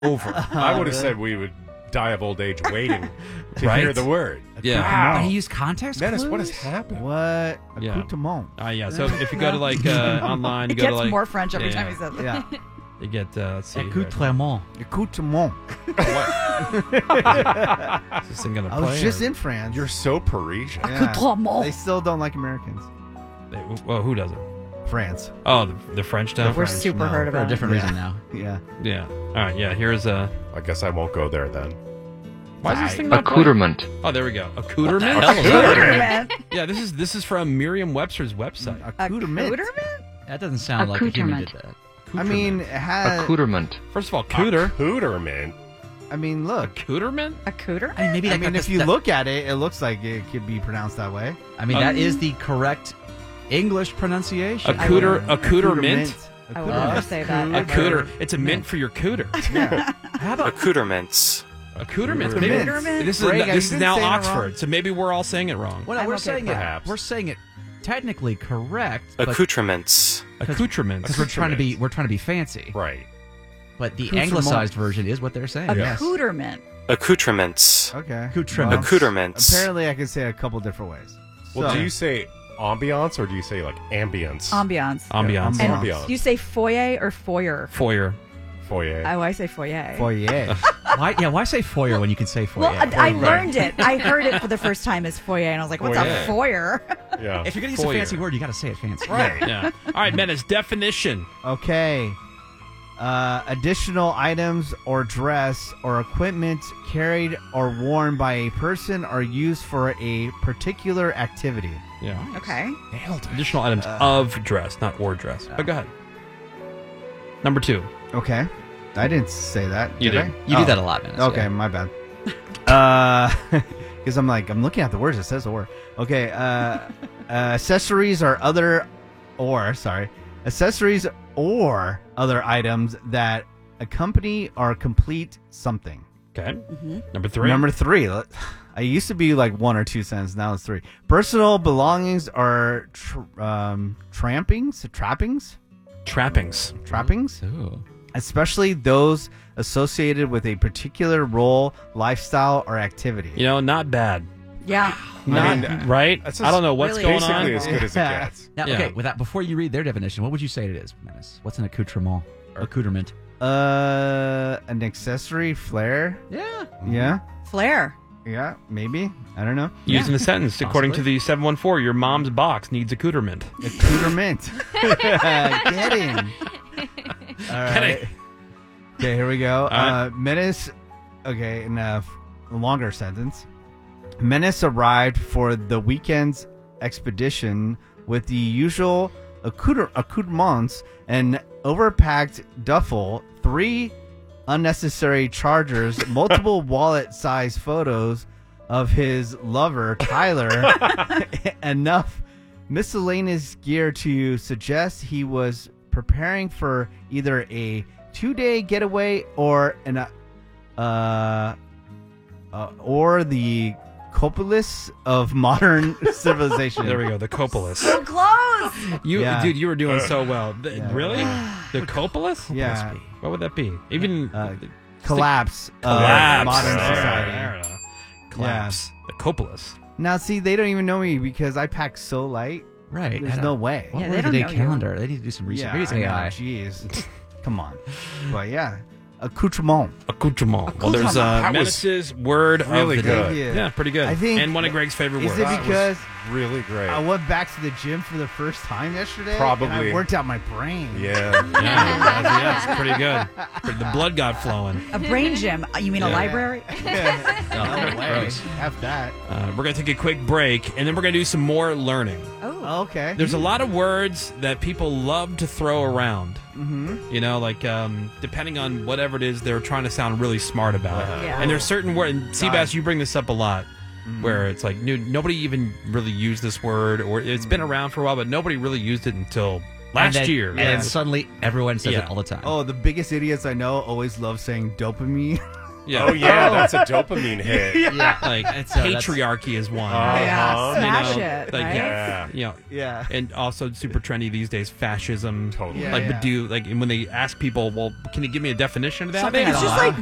over. I would have said we would die of old age waiting to Right? hear the word. Yeah. But he used context Menace, clues? what has happened? What? Yeah. Accoutrement. Yeah. So if you go to like online, you It go to gets like more French every time he says it. Yeah. You get let's see. here. Accoutrement. Accoutrement. Is this thing gonna I play? was just or- in France. You're so Parisian. Yeah. Accoutrement. They still don't like Americans. Well, who doesn't? France. Oh, the French don't. We're French, super no. hurt For about a different reason now. Yeah. Yeah. All right. Yeah. Here's a. I guess I won't go there then. Why is this thing not playing? Accoutrement. Oh, there we go. Accoutrement. Accoutrement. Yeah. This is from Merriam-Webster's website. Accoutrement. That doesn't sound like a human did that. I mean, it has. Accoutrement. First of all, cooter. Accoutrement. I mean, look. Accoutrement. Accoutrement? I mean, maybe I that mean, got if the- you that- look at it, it looks like it could be pronounced that way. I mean, that is the correct English pronunciation. Accoutrement. I would never say that. A cooter. It's a mint for your cooter. Yeah. How about Accoutrements. accoutrements? Accoutrements. Maybe this Greg, is you now didn't say it wrong. Oxford, so maybe we're all saying it wrong. Well, no, I'm we're okay saying with it. that. We're saying it technically correct, but Accoutrements. Accoutrements. because we're trying to be fancy. Right. But the Accoutrement. anglicized version is what they're saying. Accoutrement. Accoutrements. Okay. Accoutrements. Well, Accoutrements. Apparently, I can say it a couple different ways. Well, So- do you say ambiance or do you say like ambience? Ambiance. Ambiance. Yeah, And ambiance. you say foyer or foyer? Foyer. Foyer. Oh, I say foyer. Foyer. Why? Yeah. Why say foyer when you can say foyer? Well, I learned it. I heard it for the first time as foyer, and I was like, what's a foyer? Yeah. if you're gonna use Foyer. a fancy word, you got to say it fancy. Right. Yeah. All right, Menace. Definition. Okay. Additional items or dress or equipment carried or worn by a person or used for a particular activity. Yeah. Okay. Additional items of dress, not or dress. But go ahead. Number 2. Okay. I didn't say that. You did did. I? You do Oh. that a lot, man. Okay, my bad. Because I'm looking at the words. It says or. Okay. Accessories or other other items that accompany or complete something. Okay. Number 3. Number 3. I used to be like 1 or 2 cents. Now it's 3. Personal belongings or trappings, Trappings. Ooh. especially those associated with a particular role, lifestyle, or activity. You know, not bad. Yeah. I mean, right? that's I don't know what's really going basically on. as good as it Yeah. gets. Now, Yeah. okay, before you read their definition, what would you say it is, Menace? What's an accoutrement or accoutrement? An accessory, flair. Yeah. Yeah, Flair. yeah, maybe. I don't know. Used in a sentence, according to the 714, your mom's box needs accoutrement. Accoutrement. Get in. All right. Okay, here we go. right. Menace. Okay, in a longer sentence. Menace arrived for the weekend's expedition with the usual accoutrements, an overpacked duffel, 3 unnecessary chargers, multiple wallet-sized photos of his lover, Tyler, enough miscellaneous gear to suggest he was preparing for either a 2-day getaway or the Copolis of modern civilization. There we go, the Copolis. So close. Dude, you were doing so well. Really? The Copolis? Yeah. What would that be? Even Collapse of collapse. modern There, society. there. Collapse. The Copolis. Now, see, they don't even know me because I pack so light. Right. There's no way. What Yeah, word they of don't the day know you. calendar? They need to do some research. Maybe it's I know, AI. Jeez. Come on. But yeah, accoutrement. Accoutrement. Well, there's That was Menace's word really of the good. day. Yeah, pretty good. I think- and one of Greg's favorite Is words. it because Really great. I went back to the gym for the first time yesterday? Probably. And I worked out my brain. Yeah. yeah, it's pretty good. The blood got flowing. A brain gym. You mean a Yeah. library? No way. Have that. We're going to take a quick break, and then we're going to do some more learning. Oh. Okay. There's a lot of words that people love to throw around. Mm-hmm. You know, like depending on whatever it is they're trying to sound really smart about. Yeah. And there's certain words, and Seabass, you bring this up a lot, where it's like nobody even really used this word, or it's been around for a while, but nobody really used it until last year. And then suddenly everyone says Yeah. it all the time. Oh, the biggest idiots I know always love saying dopamine. Yeah. Oh yeah, that's a dopamine hit. Like That's- patriarchy is one. Yeah, smash You know, it. like, right? Yeah. You know, Yeah. and also super trendy these days, fascism. Totally. Yeah, Like, yeah. but like when they ask people, well, can you give me a definition of that? Something Maybe I It's don't just know. like